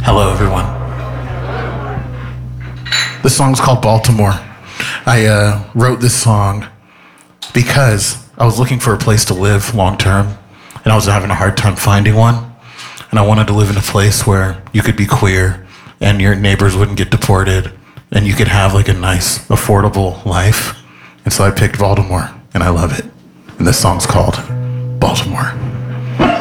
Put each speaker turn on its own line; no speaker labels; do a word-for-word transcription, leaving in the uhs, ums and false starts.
Hello, everyone. This song's called Baltimore. I uh, wrote this song because I was looking for a place to live long term, and I was having a hard time finding one. And I wanted to live in a place where you could be queer, and your neighbors wouldn't get deported, and you could have like a nice, affordable life. And so I picked Baltimore, and I love it. And this song's called Baltimore.